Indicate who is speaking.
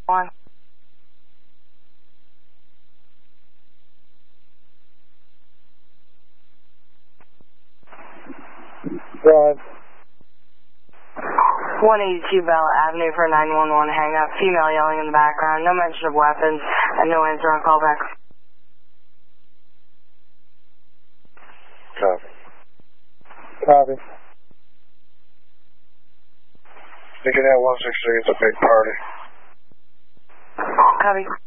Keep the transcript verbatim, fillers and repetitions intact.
Speaker 1: One.
Speaker 2: Drive.
Speaker 1: one eighty-two Bell Avenue for nine one one hang up. Female yelling in the background. No mention of weapons and no answer on callback.
Speaker 2: Copy. Copy. Thinking that one six three is a big party.
Speaker 1: Copy.